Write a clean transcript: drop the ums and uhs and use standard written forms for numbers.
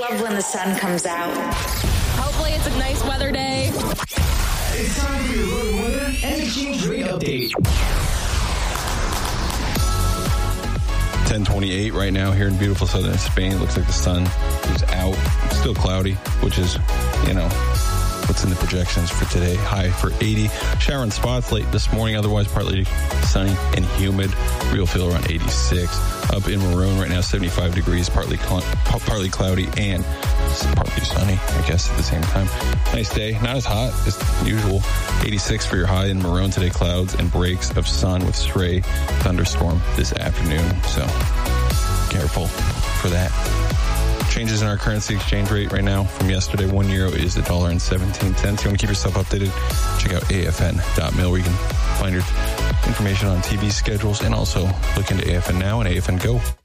love when the sun comes out. Hopefully it's a nice weather day. It's time for your road weather and exchange rate update. 10:28 right now here in beautiful southern Spain. Looks like the sun is out. Still cloudy, which is, what's in the projections for today. High for 80. Shower and spots late this morning. Otherwise, partly sunny and humid. Real feel around 86. Up in Maroon right now, 75 degrees. Partly cloudy and partly sunny, I guess, at the same time. Nice day. Not as hot as usual. 86 for your high in Maroon today. Clouds and breaks of sun with stray thunderstorm this afternoon. So careful for that. Changes in our currency exchange rate right now from yesterday. €1 is $1.17. If you want to keep yourself updated, check out afn.mil where you can find your information on TV schedules and also look into AFN Now and AFN Go.